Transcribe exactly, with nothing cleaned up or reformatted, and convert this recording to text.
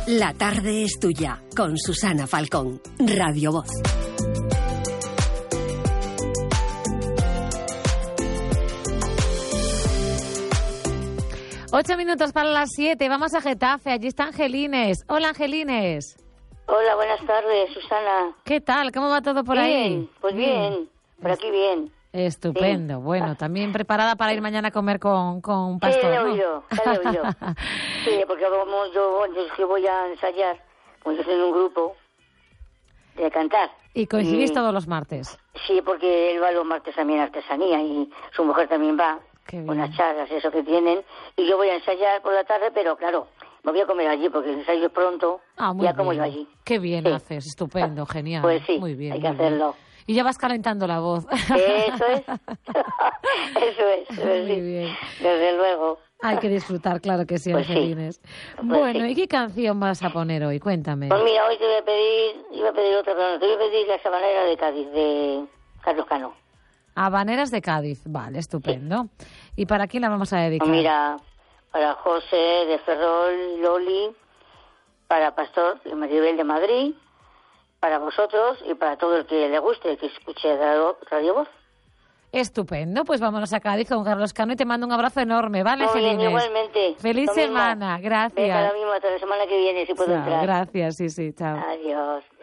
La tarde es tuya, con Susana Falcón, Radio Voz. Ocho minutos para las siete, vamos a Getafe, allí está Angelines. Hola, Angelines. Hola, buenas tardes, Susana. ¿Qué tal? ¿Cómo va todo por bien, ahí? Pues bien, bien, por aquí bien. Estupendo. Sí. Bueno, también preparada para ir mañana a comer con, con Pastor, sí, ¿no? ya lo oído, ya lo oído. Sí, porque como yo, yo que voy a ensayar, pues yo estoy en un grupo de cantar. ¿Y coincidís y, todos los martes? Sí, porque él va los martes también a artesanía y su mujer también va. Unas charlas, eso que tienen. Y yo voy a ensayar por la tarde, pero claro, me voy a comer allí porque el ensayo es pronto. Ah, muy ya bien. como yo allí. Qué bien sí. haces, estupendo, genial. Pues sí, muy bien, hay que muy hacerlo. Bien. Y ya vas calentando la voz. Eso es. Eso es. Eso es muy sí. bien. Desde luego. Hay que disfrutar, claro que sí, pues Angelines. Sí. Pues bueno, sí. ¿y qué canción vas a poner hoy? Cuéntame. Pues mira, hoy te voy a pedir, iba a pedir otra, pero no, te voy a pedir La Sabanera de Cádiz, de Carlos Cano. Habaneras de Cádiz, vale, estupendo. Sí. ¿Y para quién la vamos a dedicar? Pues mira, para José de Ferrol, Loli, para Pastor y Maribel de Madrid, para vosotros y para todo el que le guste, el que escuche Radio, Radio Voz. Estupendo, pues vámonos a Cádiz con Carlos Cano y te mando un abrazo enorme, ¿vale, Muy bien, Angelines? igualmente. Feliz Lo semana, mismo. gracias. Venga, la misma, hasta la semana que viene, si puedo chao, entrar. Gracias, sí, sí, chao. Adiós.